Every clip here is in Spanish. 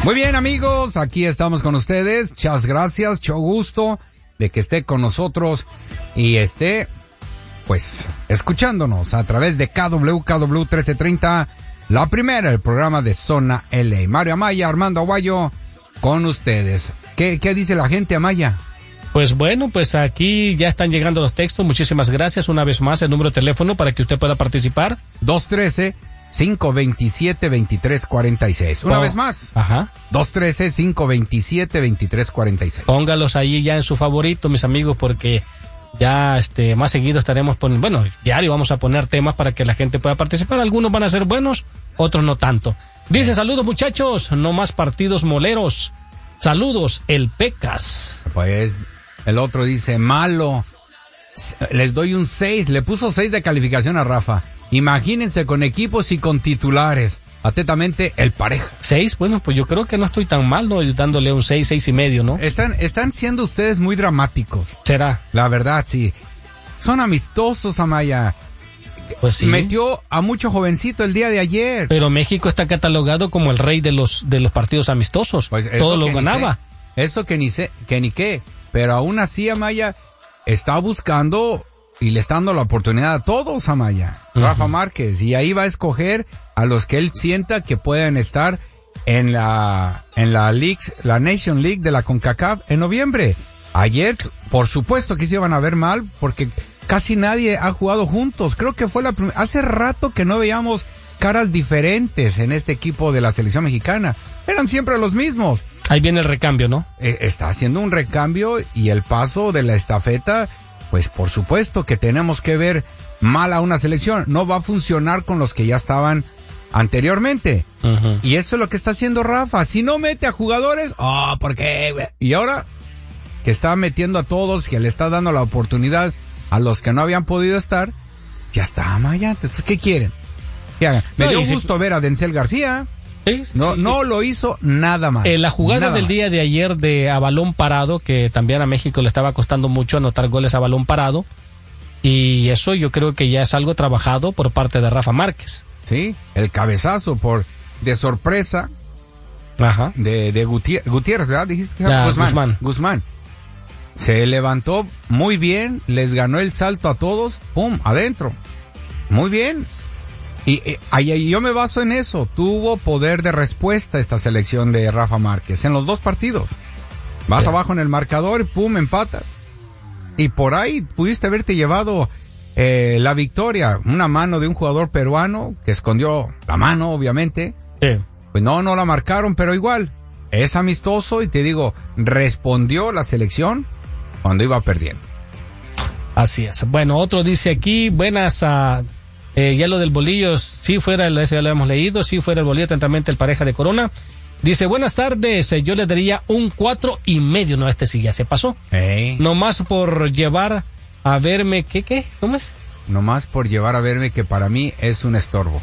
Muy bien, amigos, aquí estamos con ustedes. Muchas gracias, mucho gusto de que esté con nosotros y esté, pues, escuchándonos a través de KW 1330, la primera, el programa de Zona LA. Mario Amaya, Armando Aguayo, con ustedes. ¿Qué dice la gente, Amaya? Pues bueno, pues aquí ya están llegando los textos. Muchísimas gracias. Una vez más, el número de teléfono para que usted pueda participar. 213-527-2346. Una vez más. Ajá. 213-527-2346. Póngalos ahí ya en su favorito, mis amigos, porque ya más seguido estaremos poniendo, bueno, diario vamos a poner temas para que la gente pueda participar. Algunos van a ser buenos, otros no tanto. Dice, saludos muchachos, no más partidos moleros. Saludos, el Pecas. Pues el otro dice, malo. Les doy un 6. Le puso 6 de calificación a Rafa. Imagínense con equipos y con titulares. Atentamente, el Pareja. 6, bueno, pues yo creo que no estoy tan mal, ¿no? Dándole un 6, 6.5, ¿no? Están siendo ustedes muy dramáticos. ¿Será? La verdad, sí. Son amistosos, Amaya. Pues sí. Metió a mucho jovencito el día de ayer. Pero México está catalogado como el rey de los partidos amistosos. Pues todo lo ganaba. Eso que ni qué. Pero aún así, Amaya está buscando y le está dando la oportunidad a todos, Amaya. Rafa Márquez. Y ahí va a escoger a los que él sienta que pueden estar en la Nation League de la CONCACAF en noviembre. Ayer, por supuesto que se iban a ver mal porque casi nadie ha jugado juntos. Creo que fue hace rato que no veíamos caras diferentes en este equipo de la selección mexicana. Eran siempre los mismos. Ahí viene el recambio, ¿no? Está haciendo un recambio y el paso de la estafeta, pues por supuesto que tenemos que ver mal a una selección. No va a funcionar con los que ya estaban anteriormente. Y eso es lo que está haciendo Rafa. Si no mete a jugadores, ¿por qué? Y ahora que está metiendo a todos, que le está dando la oportunidad a los que no habían podido estar, ya está, Maya. Entonces, ¿qué quieren? ¿Qué hagan? Me dio gusto ver a Denzel García. Sí. No lo hizo nada mal. La jugada del día de ayer a balón parado, que también a México le estaba costando mucho anotar goles a balón parado. Y eso yo creo que ya es algo trabajado por parte de Rafa Márquez. Sí, el cabezazo de sorpresa. Ajá. De Gutiérrez, ¿verdad? Dijiste que era Guzmán. Se levantó muy bien, les ganó el salto a todos, ¡pum!, adentro. Muy bien. Y yo me baso en eso. Tuvo poder de respuesta esta selección de Rafa Márquez en los dos partidos. Vas abajo en el marcador, ¡pum!, empatas. Y por ahí pudiste haberte llevado la victoria. Una mano de un jugador peruano que escondió la mano, obviamente. Sí. Pues no la marcaron, pero igual. Es amistoso y te digo, respondió la selección cuando iba perdiendo. Así es. Bueno, otro dice aquí, buenas a... ya lo del bolillo, sí fuera, eso ya lo hemos leído, sí fuera el bolillo, atentamente el Pareja de Corona. Dice, buenas tardes, yo le daría un 4.5, no, sí ya se pasó. Nomás por llevar a verme, ¿qué? ¿Cómo es? Nomás por llevar a verme que para mí es un estorbo.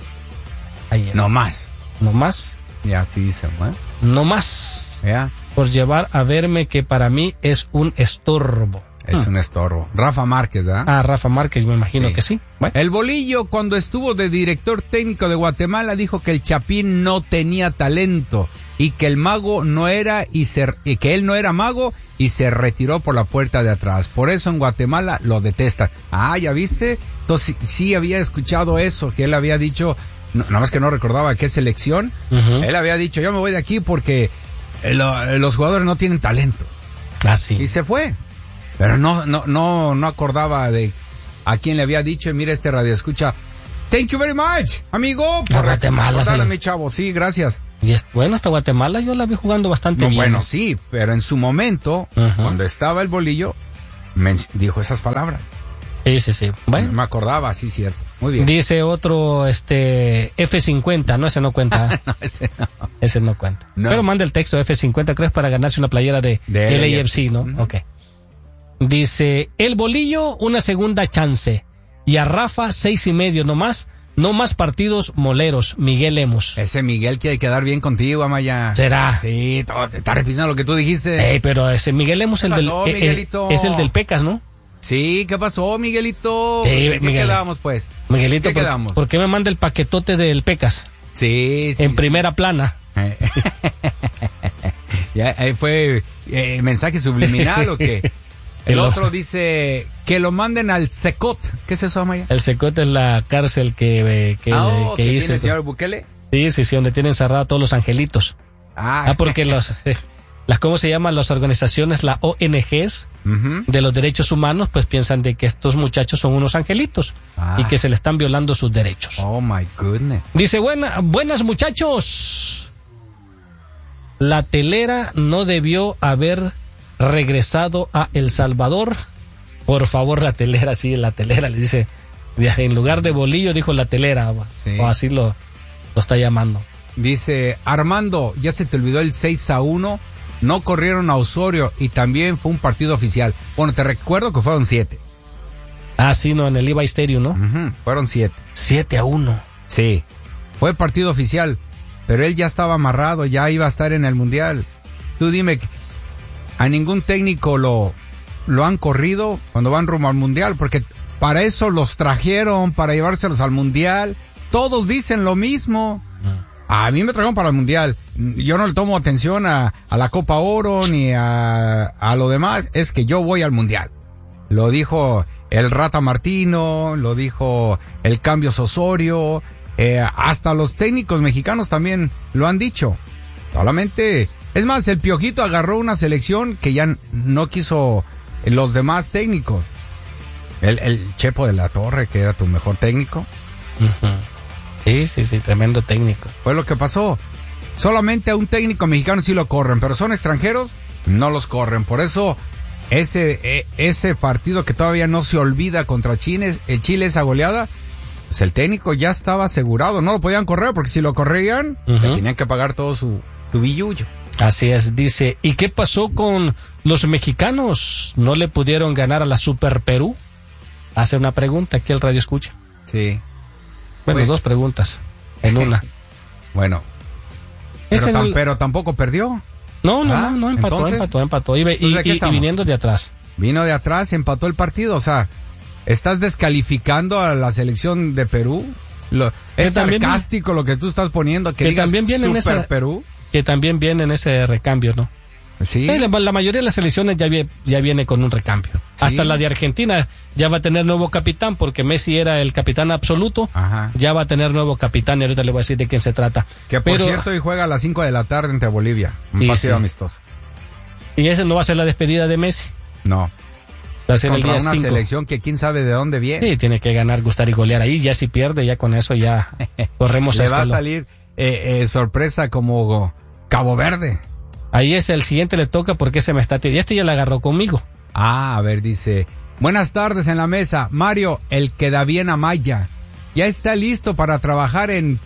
Nomás. Ya, así dicen, ¿eh? Nomás. Ya. Por llevar a verme que para mí es un estorbo. Es un estorbo. Rafa Márquez, ¿verdad? Rafa Márquez, me imagino que sí. Bueno. El Bolillo, cuando estuvo de director técnico de Guatemala, dijo que el Chapín no tenía talento y que el mago no era y que él no era mago y se retiró por la puerta de atrás. Por eso en Guatemala lo detestan. ¿Ya viste? Entonces sí había escuchado eso, que él había dicho, nada más que no recordaba qué selección. Él había dicho, yo me voy de aquí porque los jugadores no tienen talento. Sí. Y se fue. Pero no acordaba de a quién le había dicho. Y mira, este radio escucha. Thank you very much, amigo. Por Guatemala, mi chavo. Sí, gracias. Y bueno, hasta Guatemala yo la vi jugando bastante bien. Bueno, sí, pero en su momento, cuando estaba el Bolillo, me dijo esas palabras. Sí. Bueno. Me acordaba, sí, cierto. Muy bien. Dice otro, F50, no, ese no cuenta. No, ese no. Ese no cuenta. No. Pero manda el texto F50, creo es para ganarse una playera de LAFC, ¿no? Ok. Dice, el Bolillo, una segunda chance. Y a Rafa, 6.5 nomás. No más partidos moleros. Miguel Lemus. Ese Miguel quiere quedar bien contigo, Amaya. ¿Será? Sí, te está repitiendo lo que tú dijiste. Pero ese Miguel Lemus es el del Pecas, ¿no? Sí, ¿qué pasó, Miguelito? Sí, ¿Qué quedamos, pues? Miguelito, ¿Qué quedamos? ¿Por qué me manda el paquetote del Pecas? Sí. En primera plana. Ya, fue mensaje subliminal o qué. El otro dice que lo manden al Secot. ¿Qué es eso, Amaya? El Secot es la cárcel que hizo tiene el señor Bukele. Sí, donde tienen encerrados a todos los angelitos. Porque las ¿cómo se llaman? Las organizaciones, las ONGs de los derechos humanos, pues piensan de que estos muchachos son unos angelitos y que se le están violando sus derechos. Oh my goodness. Dice, buenas muchachos. La telera no debió haber regresado a El Salvador. Por favor, la telera, le dice, en lugar de bolillo dijo la telera, sí. O así lo está llamando. Dice, Armando, ya se te olvidó el 6-1, no corrieron a Osorio y también fue un partido oficial. Bueno, te recuerdo que fueron 7. Sí, no, en el Levi Stadium, ¿no? Fueron 7. 7-1. Sí, fue partido oficial, pero él ya estaba amarrado, ya iba a estar en el Mundial. Tú dime, a ningún técnico lo han corrido cuando van rumbo al Mundial, porque para eso los trajeron, para llevárselos al Mundial. Todos dicen lo mismo. A mí me trajeron para el Mundial. Yo no le tomo atención a la Copa Oro ni a lo demás. Es que yo voy al Mundial. Lo dijo el Rata Martino, lo dijo el Cambios Osorio, hasta los técnicos mexicanos también lo han dicho. Solamente, es más, el Piojito agarró una selección que ya no quiso los demás técnicos. El Chepo de la Torre, que era tu mejor técnico. Sí, tremendo técnico. Fue lo que pasó. Solamente a un técnico mexicano sí lo corren, pero son extranjeros, no los corren. Por eso, ese partido que todavía no se olvida contra Chile, esa goleada, pues el técnico ya estaba asegurado. No lo podían correr, porque si lo corrían, le tenían que pagar todo su billullo. Así es, dice. ¿Y qué pasó con los mexicanos? ¿No le pudieron ganar a la Super Perú? Hace una pregunta, aquí el radio escucha. Sí. Bueno, pues, 2 preguntas en una. Bueno. Pero tampoco perdió. No, empató. Y viniendo de atrás. Vino de atrás, empató el partido. O sea, ¿estás descalificando a la selección de Perú? Es sarcástico lo que tú estás poniendo, que digas también viene Super Perú. Que también viene en ese recambio, ¿no? Sí. La mayoría de las selecciones ya viene con un recambio. Sí. Hasta la de Argentina ya va a tener nuevo capitán, porque Messi era el capitán absoluto. Ya va a tener nuevo capitán y ahorita le voy a decir de quién se trata. Que por cierto, hoy juega a las 5 de la tarde entre Bolivia. Un partido amistoso. ¿Y ese no va a ser la despedida de Messi? No. Va a ser contra el día una 5. Selección que quién sabe de dónde viene. Sí, tiene que ganar, gustar y golear ahí. Ya si pierde, ya con eso ya corremos. Le va a salir sorpresa como Cabo Verde. Ahí es el siguiente, le toca porque se me está... Y este ya la agarró conmigo. A ver, dice... Buenas tardes en la mesa. Mario, el que da bien a Maya. Ya está listo para trabajar en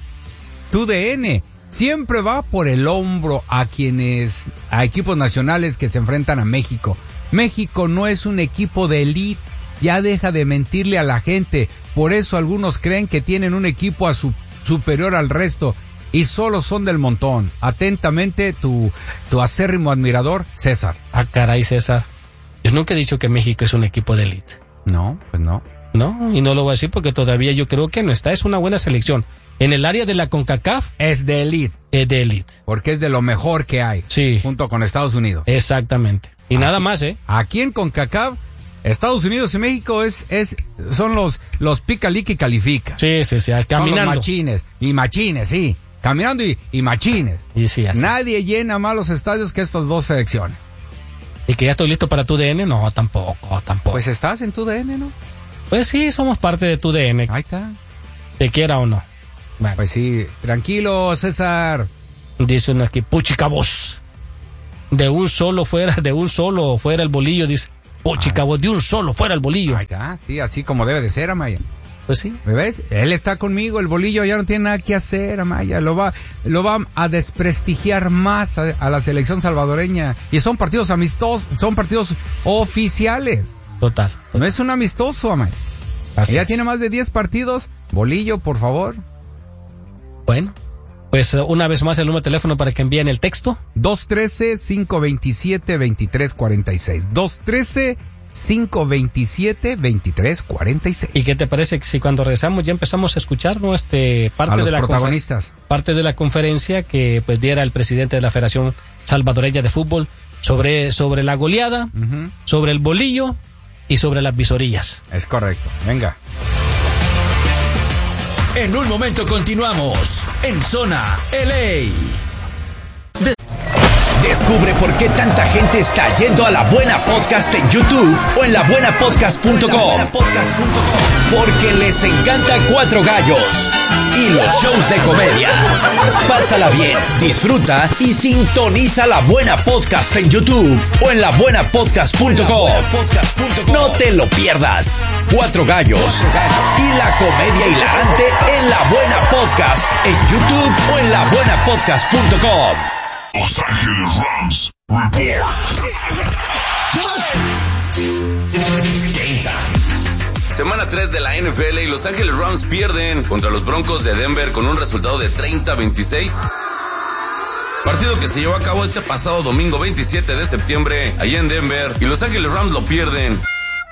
TUDN. Siempre va por el hombro a equipos nacionales que se enfrentan a México. México no es un equipo de élite. Ya deja de mentirle a la gente. Por eso algunos creen que tienen un equipo superior al resto. Y solo son del montón. Atentamente, tu acérrimo admirador, César. Caray, César. Yo nunca he dicho que México es un equipo de élite. No, pues no. No, y no lo voy a decir porque todavía yo creo que no está. Es una buena selección. En el área de la CONCACAF. Es de élite. Es de élite. Porque es de lo mejor que hay. Sí. Junto con Estados Unidos. Exactamente. Y nada más, Aquí en CONCACAF, Estados Unidos y México son los pica-lica y califica. Sí, caminando. Son los machines, sí. Caminando y machines. Y sí, así. Nadie llena más los estadios que estos 2 selecciones. ¿Y que ya estoy listo para TUDN? No, tampoco. Pues estás en TUDN, ¿no? Pues sí, somos parte de TUDN. Ahí está. Te quiera o no. Bueno. Pues sí, tranquilo, César. Dice uno aquí, puchica voz. De un solo fuera el bolillo, dice. Puchica voz, de un solo fuera el bolillo. Ahí está, sí, así como debe de ser, Amaya. Pues sí. ¿Me ves? Él está conmigo, el bolillo ya no tiene nada que hacer, Amaya. Lo va a desprestigiar más a la selección salvadoreña. Y son partidos amistosos, son partidos oficiales. Total. No es un amistoso, Amaya. Ella tiene más de 10 partidos. Bolillo, por favor. Bueno, pues una vez más el número de teléfono para que envíen el texto. 213-527-2346. 213-527-2346. ¿Y qué te parece que si cuando regresamos ya empezamos a escuchar, ¿no? Parte de la protagonistas. Parte de la conferencia que pues diera el presidente de la Federación salvadoreña de fútbol, sobre la goleada, sobre el bolillo y sobre las visorillas. Es correcto. Venga. En un momento continuamos en Zona LA. Descubre por qué tanta gente está yendo a La Buena Podcast en YouTube o en labuenapodcast.com. Porque les encanta Cuatro Gallos y los shows de comedia. Pásala bien, disfruta y sintoniza La Buena Podcast en YouTube o en labuenapodcast.com. No te lo pierdas. Cuatro Gallos y la comedia hilarante en La Buena Podcast en YouTube o en labuenapodcast.com. Los Ángeles Rams Report. Semana 3 de la NFL y Los Ángeles Rams pierden contra los Broncos de Denver con un resultado de 30-26. Partido que se llevó a cabo este pasado domingo 27 de septiembre allá en Denver y Los Ángeles Rams lo pierden.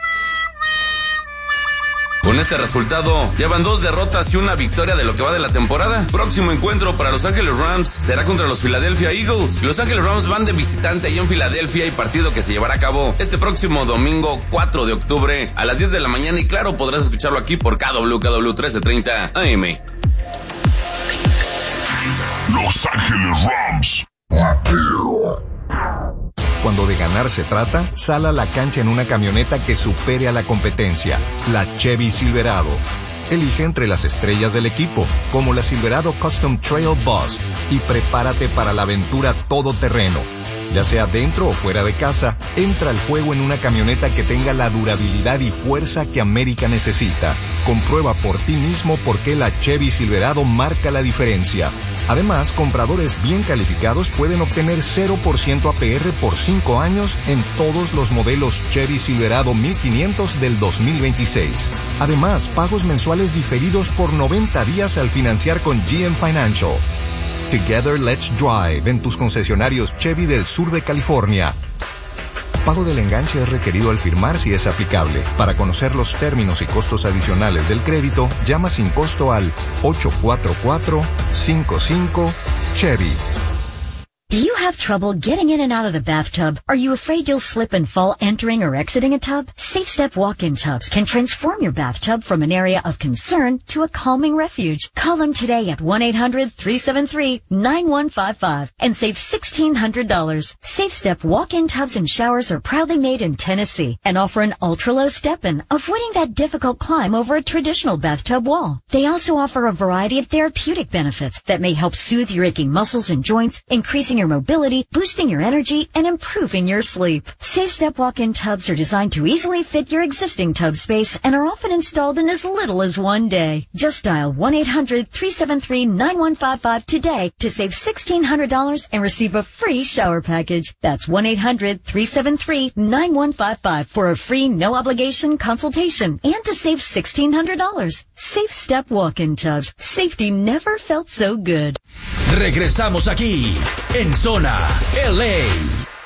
Con este resultado, llevan 2 derrotas y una victoria de lo que va de la temporada. Próximo encuentro para Los Ángeles Rams será contra los Philadelphia Eagles. Los Ángeles Rams van de visitante allá en Filadelfia y partido que se llevará a cabo este próximo domingo 4 de octubre a las 10 de la mañana y claro, podrás escucharlo aquí por KW 1330 AM. Los Ángeles Rams. Cuando de ganar se trata, sal a la cancha en una camioneta que supere a la competencia, la Chevy Silverado. Elige entre las estrellas del equipo, como la Silverado Custom Trail Bus, y prepárate para la aventura todoterreno. Ya sea dentro o fuera de casa, entra al juego en una camioneta que tenga la durabilidad y fuerza que América necesita. Comprueba por ti mismo por qué la Chevy Silverado marca la diferencia. Además, compradores bien calificados pueden obtener 0% APR por 5 años en todos los modelos Chevy Silverado 1500 del 2026. Además, pagos mensuales diferidos por 90 días al financiar con GM Financial. Together Let's Drive en tus concesionarios Chevy del sur de California. Pago del enganche es requerido al firmar si es aplicable. Para conocer los términos y costos adicionales del crédito, llama sin costo al 844-55-CHEVY. Do you have trouble getting in and out of the bathtub? Are you afraid you'll slip and fall entering or exiting a tub? Safe Step walk-in tubs can transform your bathtub from an area of concern to a calming refuge. Call them today at 1-800-373-9155 and save $1,600. Safe Step walk-in tubs and showers are proudly made in Tennessee and offer an ultra-low step-in, avoiding that difficult climb over a traditional bathtub wall. They also offer a variety of therapeutic benefits that may help soothe your aching muscles and joints, increasing your mobility, boosting your energy, and improving your sleep. Safe Step walk-in tubs are designed to easily fit your existing tub space and are often installed in as little as 1 day. Just dial 1-800-373-9155 today to save $1,600 and receive a free shower package. That's 1-800-373-9155 for a free no-obligation consultation and to save $1,600. Safe Step walk-in tubs. Safety never felt so good. Regresamos aquí en Zona LA.